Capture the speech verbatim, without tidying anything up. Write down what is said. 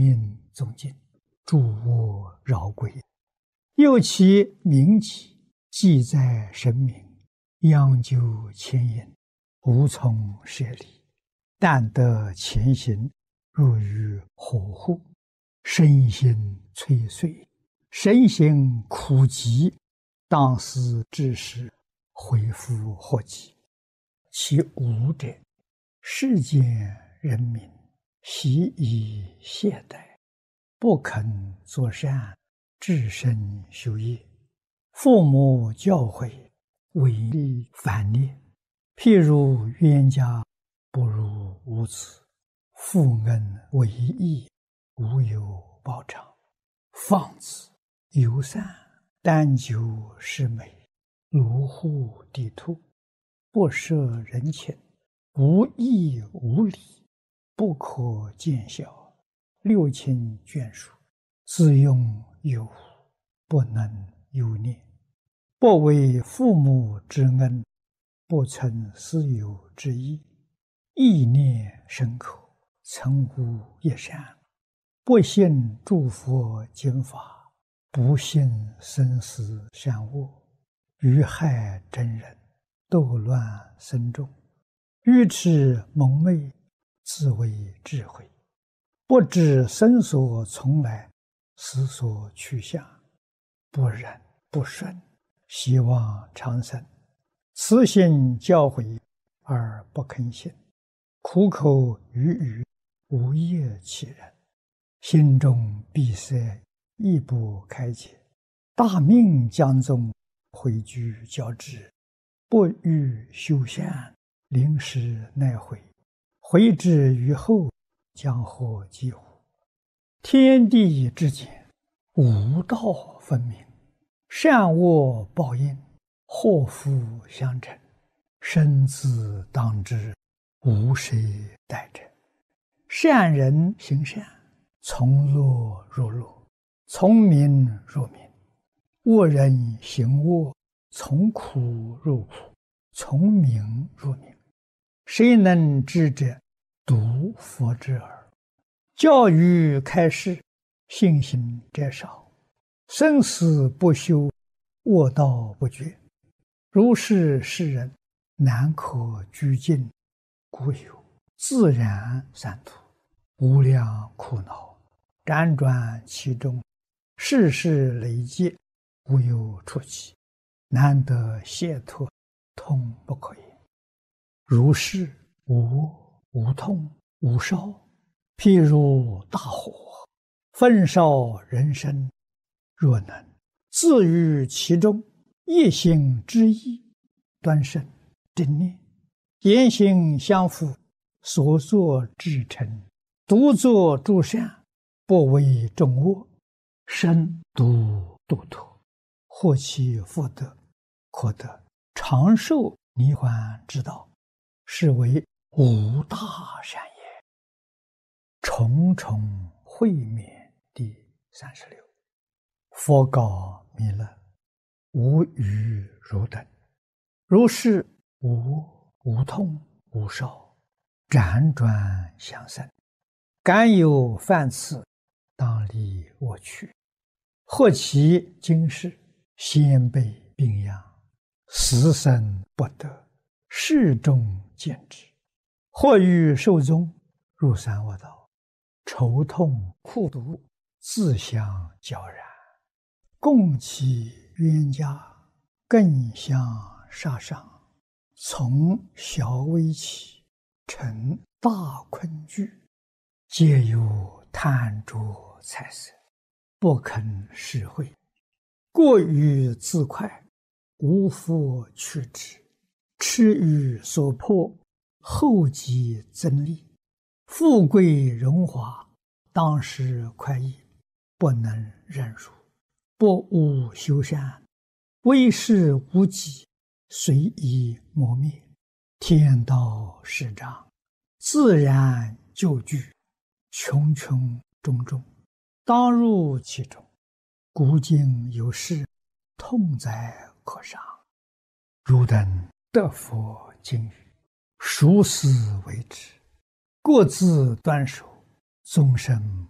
命宗敬，诸我饶归。又其名己，记在神明，央究牵引，无从舍离。但得前行，入于火户，身心摧碎，身心苦极，当思之时，恢复祸及。其无者，世间人民习以懈怠，不肯作善，至身修业。父母教诲，违逆反逆。譬如冤家，不如无子；父恩为义，无有报偿。放子游散，但求是美，如护地兔，不摄人情，无义无礼，不可见效，六亲眷属，自用有无，不能有念。不为父母之恩，不存私有之意，意念深刻，曾无一善。不信诸佛经法，不信生死善恶，于害真人，斗乱僧众，愚痴蒙昧，自为智慧，不知生所从来，死所去向，不忍不顺，希望长生。慈心教诲而不肯信，苦口语语，无业其人。心中闭塞，亦不开解。大命将终，回居交织，不欲修善，临时奈悔。回之于后，将获几乎？天地之间，无道分明，善恶报应，祸福相承。生自当之，无谁代者。善人行善，从乐入乐，从名入名；恶人行恶，从苦入苦，从名入名。谁能知者，独佛之耳。教育开示，信心者少。生死不休，恶道不绝。如是世人，难可居尽，故有自然三途，无量苦恼，辗转其中，世事累劫，无有出期，难得解脱，痛不可言。如是无无痛无烧，譬如大火，焚烧人生。若能自于其中，一心之意，端慎正念，言行相符，所作至诚，独作诸善，不为众恶，身独度脱，获其福德，可得长寿涅槃之道，是为无大善也。重重会面第三十六。佛告弥勒：无余汝等，如是无无痛无烧，辗转相生，敢有犯次，当离我去。或其今世，先被病殃，死生不得，世众见之。或欲寿终，入三恶道，愁痛苦毒，自相交然。共其冤家，更相杀伤。从小危起，成大困惧，皆有贪着财色，不肯实惠。过于自快，无复去之。痴于所迫，后继增利。富贵荣华，当时快意，不能忍辱。不务修善，为事无己，随意磨灭。天道始章，自然就具，穷穷种种，当入其中。古今有事，痛哉可伤。汝等得佛经语，熟思为之，各自端守，终生